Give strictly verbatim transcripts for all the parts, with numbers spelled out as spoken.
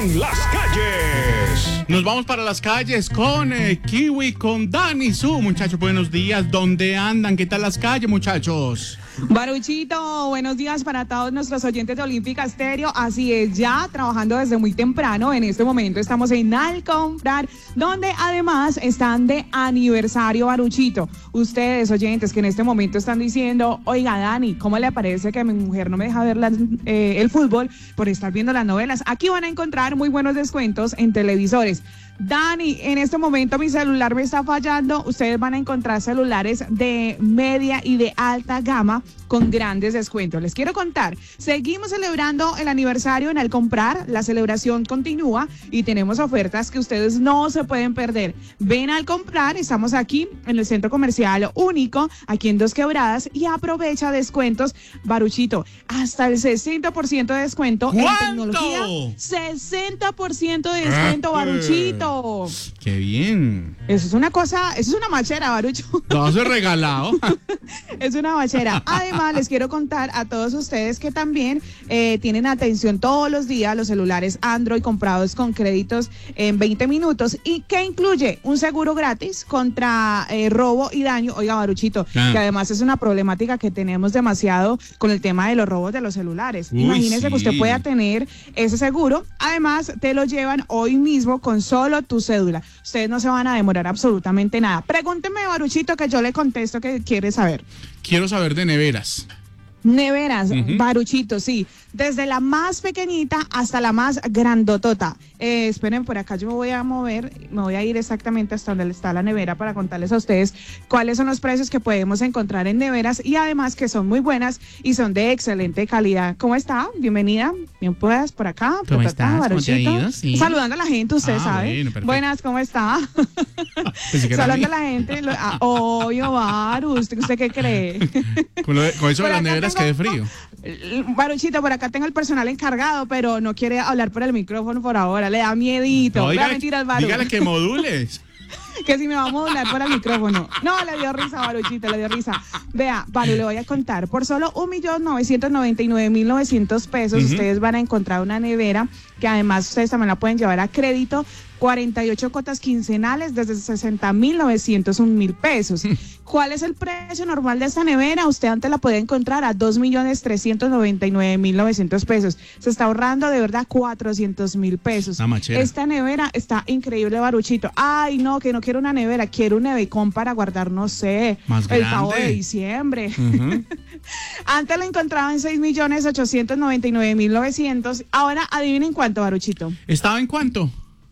en las calles. Nos vamos para las calles con eh, Kiwi, con Dani Su. Muchachos, buenos días. ¿Dónde andan? ¿Qué tal las calles, muchachos? Baruchito, buenos días para todos nuestros oyentes de Olímpica Estéreo. Así es, ya trabajando desde muy temprano. En este momento estamos en Al Comprar, donde además están de aniversario, Baruchito. Ustedes, oyentes, que en este momento están diciendo, oiga, Dani, ¿cómo le parece que mi mujer no me deja ver la, eh, el fútbol por estar viendo las novelas? Aquí van a encontrar muy buenos descuentos en televisores. Dani, en este momento mi celular me está fallando. Ustedes van a encontrar celulares de media y de alta gama con grandes descuentos. Les quiero contar, seguimos celebrando el aniversario en Al Comprar. La celebración continúa y tenemos ofertas que ustedes no se pueden perder. Ven Al Comprar, estamos aquí en el Centro Comercial Único, aquí en Dos Quebradas, y aprovecha descuentos, Baruchito, hasta el sesenta por ciento de descuento. ¿Cuánto? En tecnología, sesenta por ciento de descuento, Baruchito. ¡Qué bien! Eso es una cosa, eso es una machera, Barucho. Todo eso es regalado. Es una machera. Además, les quiero contar a todos ustedes que también eh, tienen atención todos los días los celulares Android comprados con créditos en veinte minutos y que incluye un seguro gratis contra eh, robo y daño. Oiga, Baruchito, ah. que además es una problemática que tenemos demasiado con el tema de los robos de los celulares. Uy, Imagínese sí. que usted pueda tener ese seguro. Además, te lo llevan hoy mismo con solo tu cédula. Ustedes no se van a demorar absolutamente nada. Pregúnteme, Baruchito, que yo le contesto que quiere saber. Quiero saber de neveras. Neveras, uh-huh. Baruchito, sí. Desde la más pequeñita hasta la más grandotota. Eh, esperen, por acá yo me voy a mover, me voy a ir exactamente hasta donde está la nevera para contarles a ustedes cuáles son los precios que podemos encontrar en neveras y además que son muy buenas y son de excelente calidad. ¿Cómo está? Bienvenida. Bien, pues, por acá. ¿Cómo por estás? Baruchito. ¿Cómo te ha ido? Sí. Saludando a la gente, usted ah, sabe. Bueno, Buenas, ¿cómo está? Saludando a la gente. Lo, ah, obvio, Baru, ¿usted, ¿usted qué cree? Con, lo de, con eso de las neveras tengo, que de frío. Baruchito, por acá tengo el personal encargado, pero no quiere hablar por el micrófono por ahora, le da miedito. No, dígale, mentira, Baru. dígale que modules. Que si me va a modular por el micrófono. No, le dio risa, Baruchito, le dio risa. Vea, Baru, le voy a contar. Por solo un millón novecientos noventa y nueve mil novecientos pesos, uh-huh. ustedes van a encontrar una nevera que además ustedes también la pueden llevar a crédito. cuarenta y ocho cuotas quincenales desde sesenta mil novecientos un mil pesos. ¿Cuál es el precio normal de esta nevera? Usted antes la podía encontrar a dos millones trescientos noventa y nueve mil novecientos pesos. Se está ahorrando de verdad cuatrocientos mil pesos. Esta nevera está increíble, Baruchito. Ay, no, que no quiero una nevera, quiero un nevecón para guardar, no sé, Más el grande. pavo de diciembre. Uh-huh. Antes la encontraba en seis millones ochocientos noventa y nueve mil novecientos. Ahora, adivinen cuánto, Baruchito. ¿Estaba en cuánto?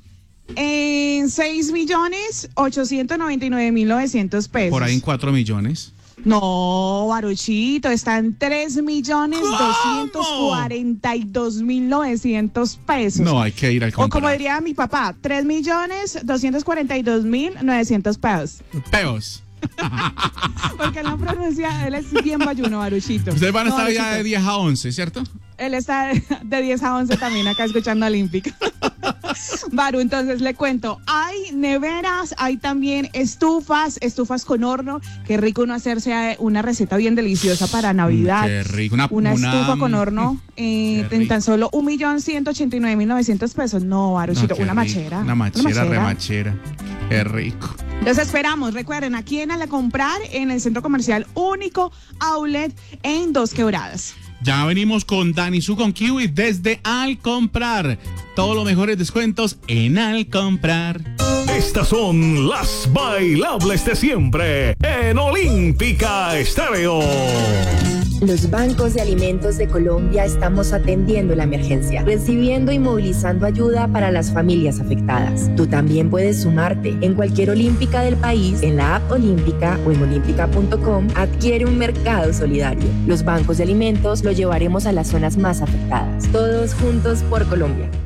En seis millones ochocientos noventa y nueve mil novecientos pesos. Por ahí en cuatro millones. No, Baruchito, está en tres millones doscientos cuarenta y dos mil novecientos pesos. No, hay que ir al comprar. O como diría mi papá, tres millones doscientos cuarenta y dos mil novecientos pesos. Peos. Porque él no pronuncia, él es bien bayuno, Baruchito. Ustedes van a estar no, ya de diez a once, ¿cierto? Él está de diez a once también acá escuchando Olímpica. Baru, entonces le cuento, hay neveras, hay también estufas, estufas con horno. Qué rico uno hacerse una receta bien deliciosa para Navidad. Qué rico. Una, una, una estufa con horno eh, en tan solo un millón ciento ochenta y nueve mil novecientos pesos. No, Baruchito, no, una, machera, una machera. Una machera, remachera. Qué rico. Los esperamos, recuerden, aquí en Al Comprar, en el Centro Comercial Único Outlet en Dos Quebradas. Ya venimos con Dani Su con Kiwi desde Al Comprar. Todos los mejores descuentos en Al Comprar. Estas son las bailables de siempre en Olímpica Estéreo. Los bancos de alimentos de Colombia estamos atendiendo la emergencia, recibiendo y movilizando ayuda para las familias afectadas. Tú también puedes sumarte. En cualquier Olímpica del país, en la app Olímpica o en olímpica punto com, adquiere un mercado solidario. Los bancos de alimentos lo llevaremos a las zonas más afectadas. Todos juntos por Colombia.